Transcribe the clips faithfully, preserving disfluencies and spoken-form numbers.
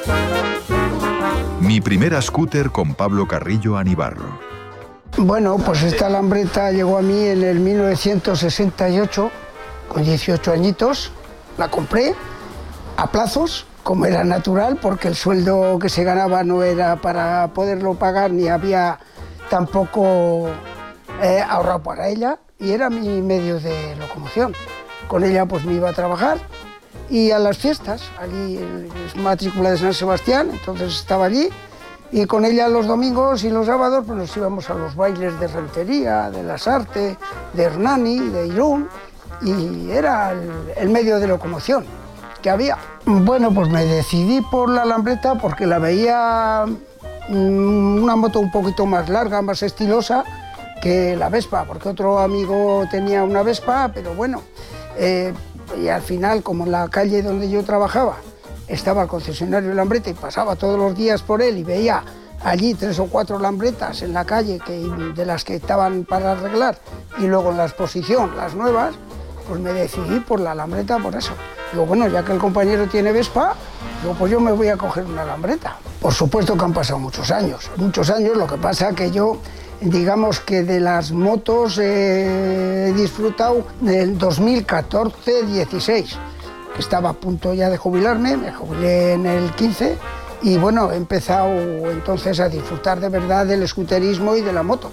Mi primera scooter con Pablo Carrillo Anibarro. Bueno, pues esta lambreta llegó a mí en el mil novecientos sesenta y ocho, con dieciocho añitos. La compré a plazos, como era natural, porque el sueldo que se ganaba no era para poderlo pagar, ni había tampoco eh, ahorrado para ella, y era mi medio de locomoción. Con ella pues me iba a trabajar y a las fiestas, allí es matrícula de San Sebastián, entonces estaba allí, y con ella los domingos y los sábados pues nos íbamos a los bailes de Rentería, de Las Artes, de Hernani, de Irún, y era el, el medio de locomoción que había. Bueno, pues me decidí por la lambreta porque la veía mmm, una moto un poquito más larga, más estilosa que la Vespa, porque otro amigo tenía una Vespa, pero bueno, eh, y al final, como en la calle donde yo trabajaba estaba el concesionario de lambreta y pasaba todos los días por él y veía allí tres o cuatro lambretas en la calle que, de las que estaban para arreglar, y luego en la exposición las nuevas, pues me decidí por la lambreta por eso. Digo, bueno, ya que el compañero tiene Vespa, digo, pues yo me voy a coger una lambreta. Por supuesto que han pasado muchos años, muchos años, lo que pasa que yo, digamos que de las motos eh, he disfrutado del dos mil catorce dieciséis, que estaba a punto ya de jubilarme, me jubilé en el quince, y bueno, he empezado entonces a disfrutar de verdad del scooterismo y de la moto,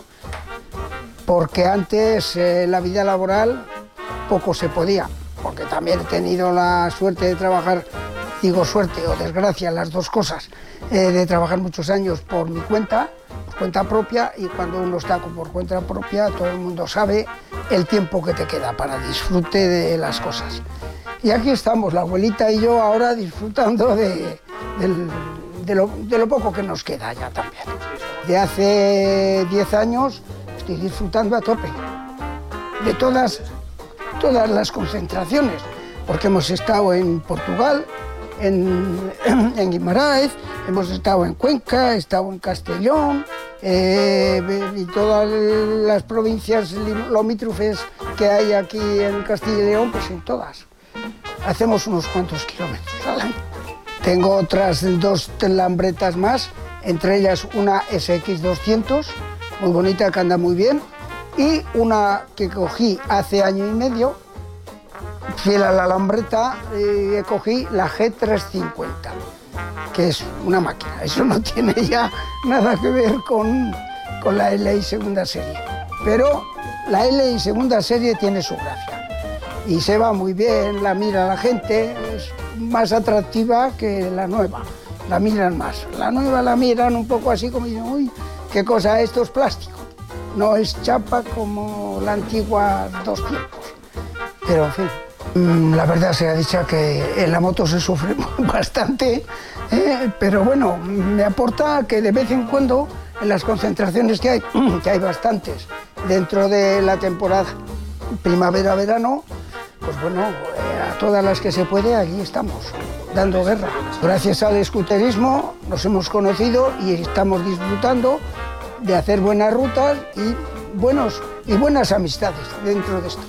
porque antes eh, la vida laboral poco se podía, porque también he tenido la suerte de trabajar, digo suerte o desgracia, las dos cosas, eh, de trabajar muchos años por mi cuenta, por cuenta propia, y cuando uno está por cuenta propia todo el mundo sabe el tiempo que te queda para disfrute de las cosas. Y aquí estamos, la abuelita y yo ahora disfrutando de, de, de, lo, de lo poco que nos queda ya también. De hace diez años estoy disfrutando a tope de todas, todas las concentraciones, porque hemos estado en Portugal, en, en Guimarães, hemos estado en Cuenca, he estado en Castellón, eh, y todas las provincias limítrofes que hay aquí en Castilla y León, pues en todas. Hacemos unos cuantos kilómetros al año. Tengo otras dos lambretas más, entre ellas una S X doscientos, muy bonita, que anda muy bien, y una que cogí hace año y medio, fiel a la lambreta, eh, cogí la G trescientos cincuenta, que es una máquina. Eso no tiene ya nada que ver con, con la L I segunda serie, pero la L I segunda serie tiene su gracia. Y se va muy bien, la mira la gente, es más atractiva que la nueva, la miran más. La nueva la miran un poco así como dicen, uy, qué cosa, esto es plástico, no es chapa como la antigua dos tiempos. Pero en fin, la verdad sea dicha que en la moto se sufre bastante, eh, pero bueno, me aporta que de vez en cuando en las concentraciones que hay, que hay bastantes dentro de la temporada primavera-verano, pues bueno, eh, a todas las que se puede, allí estamos, dando guerra. Gracias al scooterismo nos hemos conocido y estamos disfrutando de hacer buenas rutas y, buenos, y buenas amistades dentro de esto.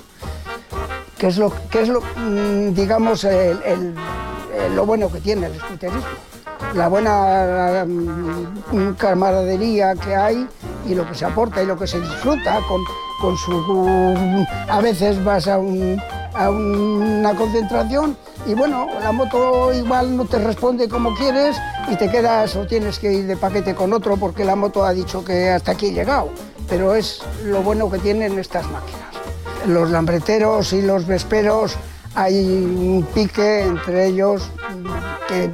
Que es lo, que es lo digamos, el, el, el, lo bueno que tiene el scooterismo. La buena um, camaradería que hay y lo que se aporta y lo que se disfruta con, con su... Um, a veces vas a un... a una concentración y bueno, la moto igual no te responde como quieres y te quedas o tienes que ir de paquete con otro porque la moto ha dicho que hasta aquí he llegado, pero es lo bueno que tienen estas máquinas. Los lambreteros y los vesperos, hay un pique entre ellos que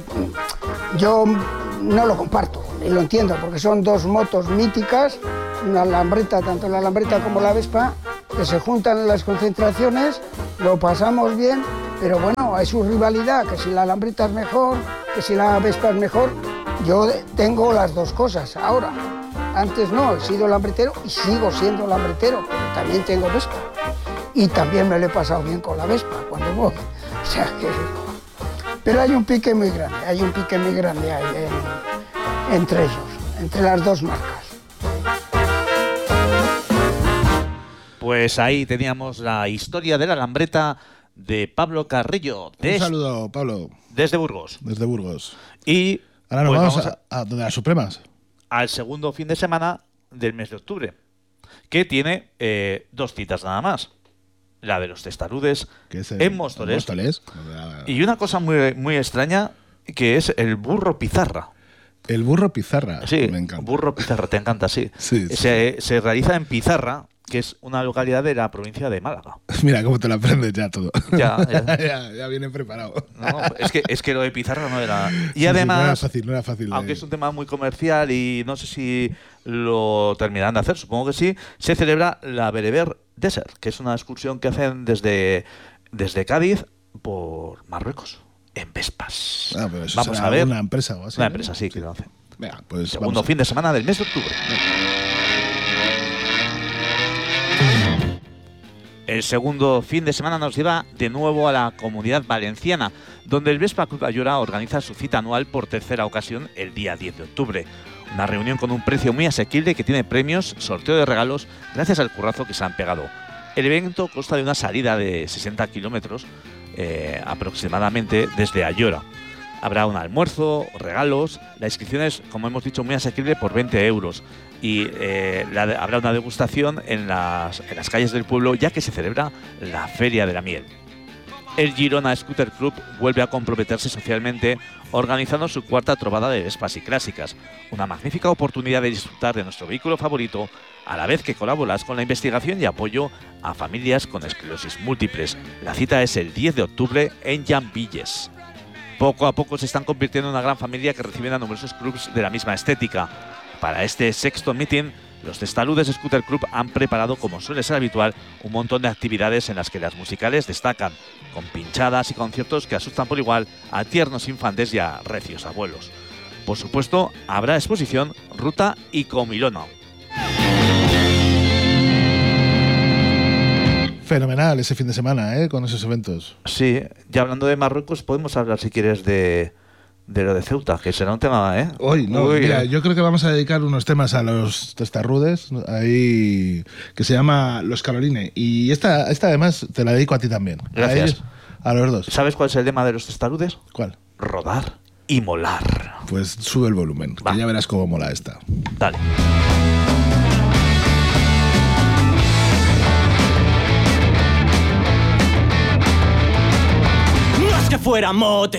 yo no lo comparto y lo entiendo, porque son dos motos míticas, una lambreta, tanto la lambreta como la Vespa, que se juntan en las concentraciones, lo pasamos bien, pero bueno, hay su rivalidad, que si la lambreta es mejor, que si la Vespa es mejor. Yo tengo las dos cosas ahora. Antes no, he sido lambretero y sigo siendo lambretero, pero también tengo Vespa. Y también me lo he pasado bien con la Vespa cuando voy. O sea que... Pero hay un pique muy grande, hay un pique muy grande ahí en, entre ellos, entre las dos marcas. Pues ahí teníamos la historia de la lambreta de Pablo Carrillo. Un saludo, Pablo. Desde Burgos. Desde Burgos. Y Ahora nos Pues vamos, vamos a, a, a las Supremas. Al segundo fin de semana del mes de octubre, que tiene eh, dos citas nada más. La de los testarudes Que es el, en Móstoles. Móstoles. Y una cosa muy, muy extraña, que es el burro pizarra. El burro pizarra. Sí, Me encanta. burro pizarra, te encanta, sí. Sí, sí. Se, se realiza en Pizarra, que es una localidad de la provincia de Málaga. Mira cómo te lo aprendes ya todo. Ya, ya. ya, ya viene preparado. No, es, que, es que lo de Pizarra no era... Y Sí, además, sí, no era fácil, no era fácil. aunque de... es un tema muy comercial y no sé si lo terminarán de hacer, supongo que sí, se celebra la Bereber Desert, que es una excursión que hacen desde, desde Cádiz por Marruecos, en Vespas. Ah, pero eso Vamos será a ver. una empresa o así. Una ¿no? empresa, sí, que lo hace. Venga, pues Segundo vamos a- fin de semana del mes de octubre. El segundo fin de semana nos lleva de nuevo a la Comunidad Valenciana, donde el Vespa Club Ayora organiza su cita anual por tercera ocasión el día diez de octubre. Una reunión con un precio muy asequible que tiene premios, sorteo de regalos, gracias al currazo que se han pegado. El evento consta de una salida de sesenta kilómetros eh, aproximadamente desde Ayora. Habrá un almuerzo, regalos, la inscripción es, como hemos dicho, muy asequible por veinte euros. Y eh, la de- habrá una degustación en las, en las calles del pueblo, ya que se celebra la Feria de la Miel. El Girona Scooter Club vuelve a comprometerse socialmente organizando su cuarta trovada de Vespas y Clásicas, una magnífica oportunidad de disfrutar de nuestro vehículo favorito, a la vez que colaboras con la investigación y apoyo a familias con esclerosis múltiples. La cita es el diez de octubre en Llambilles. Poco a poco se están convirtiendo en una gran familia que reciben a numerosos clubs de la misma estética. Para este sexto meeting, los Testarudes Scooter Club han preparado, como suele ser habitual, un montón de actividades en las que las musicales destacan, con pinchadas y conciertos que asustan por igual a tiernos infantes y a recios abuelos. Por supuesto, habrá exposición, ruta y comilona. Fenomenal ese fin de semana, ¿eh? Con esos eventos. Sí, ya hablando de Marruecos, podemos hablar, si quieres, de, de lo de Ceuta, que será un tema, ¿eh? Hoy, no, Uy, mira, eh. yo creo que vamos a dedicar unos temas a los testarrudes, ahí, que se llama Los Caroline. Y esta, esta además te la dedico a ti también. Gracias. A ellos, a los dos. ¿Sabes cuál es el lema de los Testarudes? ¿Cuál? Rodar y molar. Pues sube el volumen, Va. que ya verás cómo mola esta. Dale. No es que fuera mote,